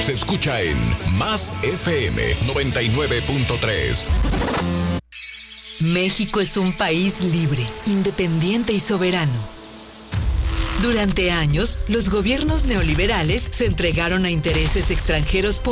se escucha en Más FM 99.3. México es un país libre, independiente y soberano. Durante años, los gobiernos neoliberales se entregaron a intereses extranjeros por